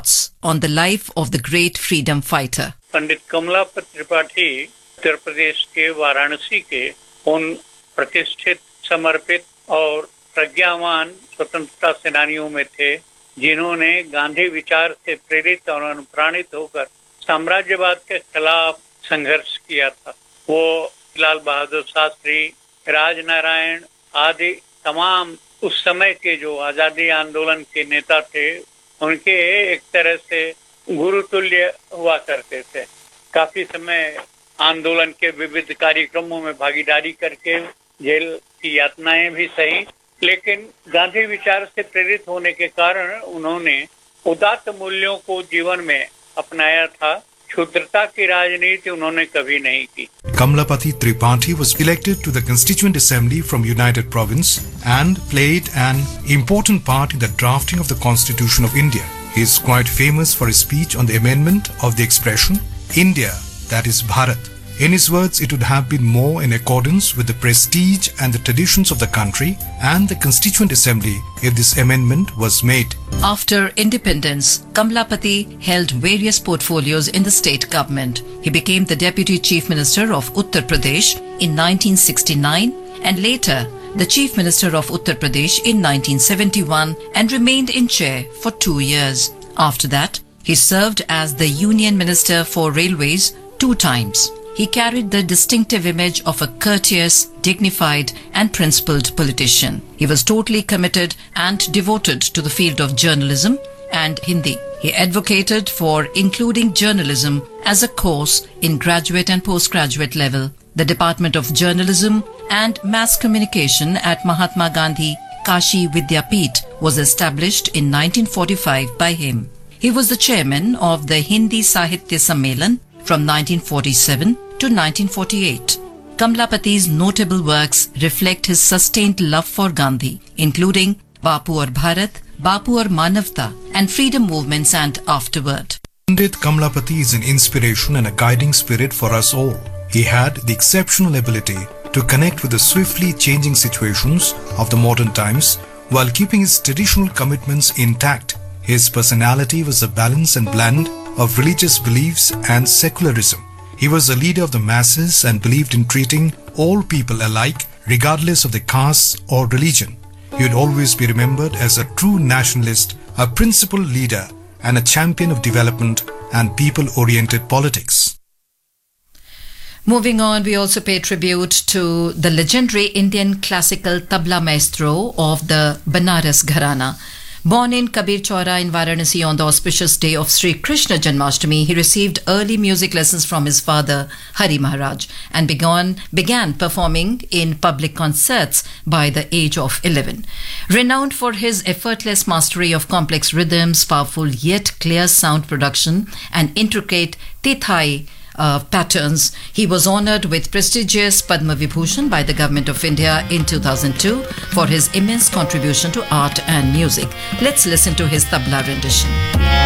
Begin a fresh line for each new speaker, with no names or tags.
thoughts on the life of the great freedom fighter.
पंडित कमलापत त्रिपाठी उत्तर प्रदेश के वाराणसी के उन प्रतिष्ठित, समर्पित और प्रज्ञावान स्वतंत्रता सेनानियों में थे जिन्होंने गांधी विचार से प्रेरित और अनुप्राणित होकर साम्राज्यवाद के खिलाफ संघर्ष किया था। वो लाल बहादुर शास्त्री, राजनारायण आदि तमाम उस समय के जो आजादी आंदोलन के नेता थे, उनके एक तरह से गुरुतुल्य हुआ करते थे। काफी समय आंदोलन के विविध कार्यक्रमों में भागीदारी करके जेल की यातनाएं भी सही, लेकिन गांधी विचार से प्रेरित होने के कारण उन्होंने उदात्त मूल्यों को जीवन में अपनाया था। क्षुद्रता की राजनीति उन्होंने कभी नहीं की।
Kamlapati Tripathi was elected to the Constituent Assembly from United Province and played an important part in the drafting of the Constitution of India. He is quite famous for his speech on the amendment of the expression India, that is Bharat. In his words, it would have been more in accordance with the prestige and the traditions of the country and the Constituent Assembly if this amendment was made.
After independence, Kamlapati held various portfolios in the state government. He became the Deputy Chief Minister of Uttar Pradesh in 1969 and later the Chief Minister of Uttar Pradesh in 1971 and remained in chair for 2 years. After that, he served as the Union Minister for Railways 2 times. He carried the distinctive image of a courteous, dignified and principled politician. He was totally committed and devoted to the field of journalism and Hindi. He advocated for including journalism as a course in graduate and postgraduate level. The Department of Journalism and Mass Communication at Mahatma Gandhi Kashi Vidyapeeth was established in 1945 by him. He was the chairman of the Hindi Sahitya Sammelan from 1947 to 1948. Kamlapati's notable works reflect his sustained love for Gandhi, including Bapu Aur Bharat, Bapu Aur Manavta, and freedom movements and afterward.
Pandit Kamlapati is an inspiration and a guiding spirit for us all. He had the exceptional ability to connect with the swiftly changing situations of the modern times while keeping his traditional commitments intact. His personality was a balance and blend of religious beliefs and secularism. He was a leader of the masses and believed in treating all people alike regardless of their caste or religion. He would always be remembered as a true nationalist, a principled leader and a champion of development and people-oriented politics.
Moving on, we also pay tribute to the legendary Indian classical tabla maestro of the Banaras Gharana. Born in Kabir Chaura in Varanasi on the auspicious day of Sri Krishna Janmashtami, he received early music lessons from his father, Hari Maharaj, and began performing in public concerts by the age of 11. Renowned for his effortless mastery of complex rhythms, powerful yet clear sound production, and intricate tithai patterns, he was honored with prestigious Padma Vibhushan by the Government of India in 2002 for his immense contribution to art and music. Let's listen to his tabla rendition.